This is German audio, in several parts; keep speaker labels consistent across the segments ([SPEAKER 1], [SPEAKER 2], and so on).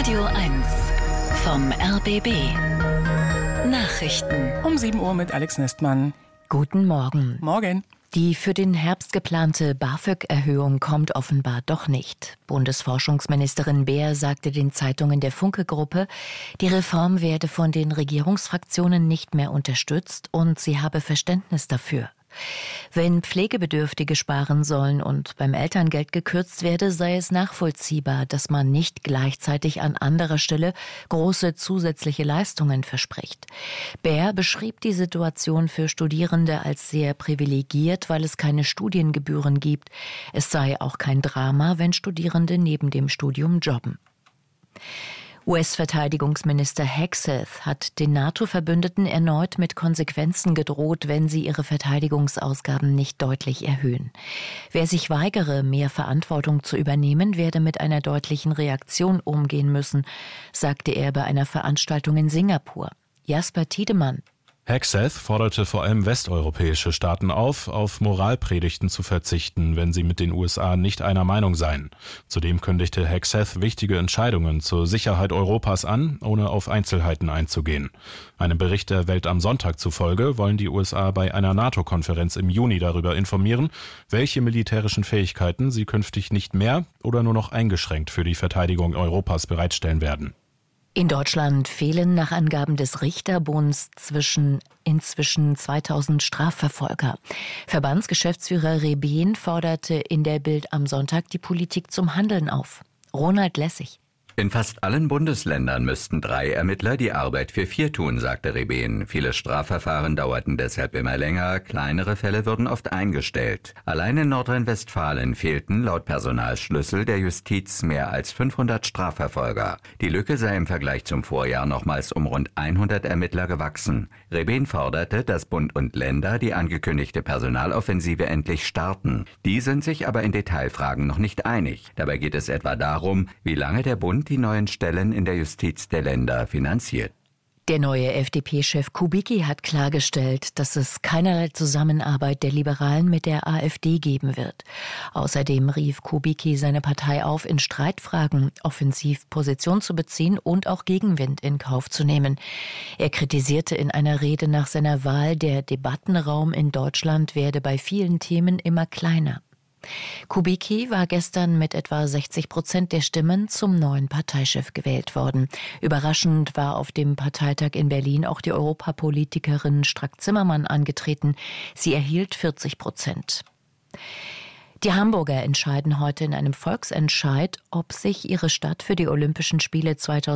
[SPEAKER 1] Radio 1 vom RBB. Nachrichten.
[SPEAKER 2] Um 7 Uhr mit Alex Nestmann.
[SPEAKER 3] Guten Morgen.
[SPEAKER 2] Morgen.
[SPEAKER 3] Die für den Herbst geplante BAföG-Erhöhung kommt offenbar doch nicht. Bundesforschungsministerin Beer sagte den Zeitungen der Funke-Gruppe, die Reform werde von den Regierungsfraktionen nicht mehr unterstützt und sie habe Verständnis dafür. Wenn Pflegebedürftige sparen sollen und beim Elterngeld gekürzt werde, sei es nachvollziehbar, dass man nicht gleichzeitig an anderer Stelle große zusätzliche Leistungen verspricht. Beer beschrieb die Situation für Studierende als sehr privilegiert, weil es keine Studiengebühren gibt. Es sei auch kein Drama, wenn Studierende neben dem Studium jobben. US-Verteidigungsminister Hegseth hat den NATO-Verbündeten erneut mit Konsequenzen gedroht, wenn sie ihre Verteidigungsausgaben nicht deutlich erhöhen. Wer sich weigere, mehr Verantwortung zu übernehmen, werde mit einer deutlichen Reaktion umgehen müssen, sagte er bei einer Veranstaltung in Singapur. Jasper Tiedemann.
[SPEAKER 4] Hegseth forderte vor allem westeuropäische Staaten auf Moralpredigten zu verzichten, wenn sie mit den USA nicht einer Meinung seien. Zudem kündigte Hegseth wichtige Entscheidungen zur Sicherheit Europas an, ohne auf Einzelheiten einzugehen. Einem Bericht der Welt am Sonntag zufolge wollen die USA bei einer NATO-Konferenz im Juni darüber informieren, welche militärischen Fähigkeiten sie künftig nicht mehr oder nur noch eingeschränkt für die Verteidigung Europas bereitstellen werden.
[SPEAKER 3] In Deutschland fehlen nach Angaben des Richterbunds inzwischen 2000 Strafverfolger. Verbandsgeschäftsführer Rebeen forderte in der Bild am Sonntag die Politik zum Handeln auf. Ronald Lessig.
[SPEAKER 5] In fast allen Bundesländern müssten 3 Ermittler die Arbeit für 4 tun, sagte Rebeen. Viele Strafverfahren dauerten deshalb immer länger, kleinere Fälle wurden oft eingestellt. Allein in Nordrhein-Westfalen fehlten laut Personalschlüssel der Justiz mehr als 500 Strafverfolger. Die Lücke sei im Vergleich zum Vorjahr nochmals um rund 100 Ermittler gewachsen. Rebeen forderte, dass Bund und Länder die angekündigte Personaloffensive endlich starten. Die sind sich aber in Detailfragen noch nicht einig. Dabei geht es etwa darum, wie lange der Bund die neuen Stellen in der Justiz der Länder finanziert.
[SPEAKER 3] Der neue FDP-Chef Kubicki hat klargestellt, dass es keinerlei Zusammenarbeit der Liberalen mit der AfD geben wird. Außerdem rief Kubicki seine Partei auf, in Streitfragen offensiv Position zu beziehen und auch Gegenwind in Kauf zu nehmen. Er kritisierte in einer Rede nach seiner Wahl, der Debattenraum in Deutschland werde bei vielen Themen immer kleiner. Kubicki war gestern mit etwa 60% der Stimmen zum neuen Parteichef gewählt worden. Überraschend war auf dem Parteitag in Berlin auch die Europapolitikerin Strack-Zimmermann angetreten. Sie erhielt 40%. Die Hamburger entscheiden heute in einem Volksentscheid, ob sich ihre Stadt für die Olympischen Spiele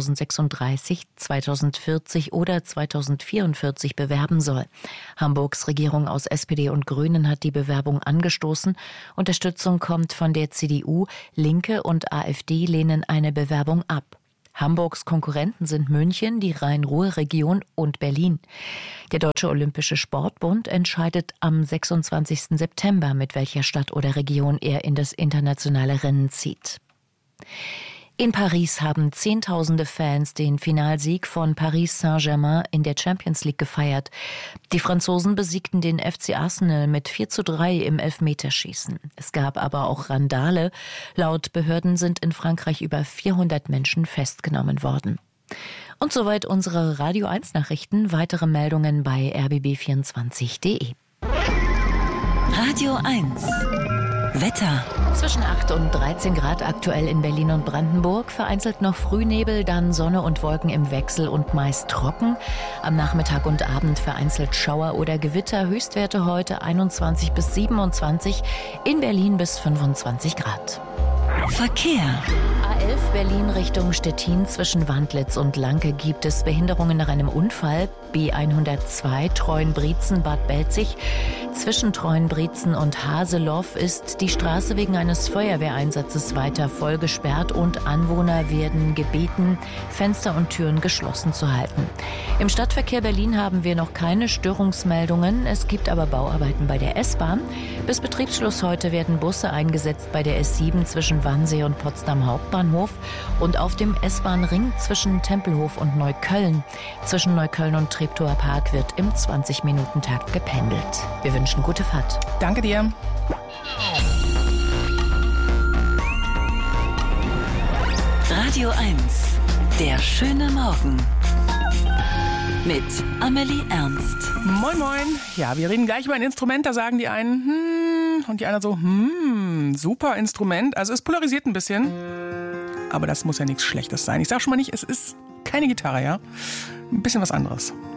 [SPEAKER 3] 2036, 2040 oder 2044 bewerben soll. Hamburgs Regierung aus SPD und Grünen hat die Bewerbung angestoßen. Unterstützung kommt von der CDU, Linke und AfD lehnen eine Bewerbung ab. Hamburgs Konkurrenten sind München, die Rhein-Ruhr-Region und Berlin. Der Deutsche Olympische Sportbund entscheidet am 26. September, mit welcher Stadt oder Region er in das internationale Rennen zieht. In Paris haben Zehntausende Fans den Finalsieg von Paris Saint-Germain in der Champions League gefeiert. Die Franzosen besiegten den FC Arsenal mit 4:3 im Elfmeterschießen. Es gab aber auch Randale. Laut Behörden sind in Frankreich über 400 Menschen festgenommen worden. Und soweit unsere Radio 1 Nachrichten. Weitere Meldungen bei rbb24.de.
[SPEAKER 1] Radio 1 Wetter.
[SPEAKER 3] Zwischen 8 und 13 Grad aktuell in Berlin und Brandenburg. Vereinzelt noch Frühnebel, dann Sonne und Wolken im Wechsel und meist trocken. Am Nachmittag und Abend vereinzelt Schauer oder Gewitter. Höchstwerte heute 21 bis 27, in Berlin bis 25 Grad.
[SPEAKER 1] Verkehr.
[SPEAKER 3] A11 Berlin Richtung Stettin zwischen Wandlitz und Lanke gibt es Behinderungen nach einem Unfall. B102 Treuenbrietzen Bad Belzig. Zwischen Treuenbrietzen und Haseloff ist die Straße wegen eines Feuerwehreinsatzes weiter voll gesperrt und Anwohner werden gebeten, Fenster und Türen geschlossen zu halten. Im Stadtverkehr Berlin haben wir noch keine Störungsmeldungen. Es gibt aber Bauarbeiten bei der S-Bahn. Bis Betriebsschluss heute werden Busse eingesetzt bei der S7 zwischen Wannsee und Potsdam Hauptbahnhof und auf dem S-Bahn-Ring zwischen Tempelhof und Neukölln. Zwischen Neukölln und Treptower Park wird im 20-Minuten-Takt gependelt. Wir wünschen gute Fahrt.
[SPEAKER 2] Danke dir.
[SPEAKER 1] Radio 1 Der schöne Morgen mit Amelie Ernst.
[SPEAKER 2] Moin, moin. Ja, wir reden gleich über ein Instrument. Da sagen die einen, und die anderen so, super Instrument. Also es polarisiert ein bisschen. Aber das muss ja nichts Schlechtes sein. Ich sag schon mal nicht, es ist keine Gitarre, ja? Ein bisschen was anderes.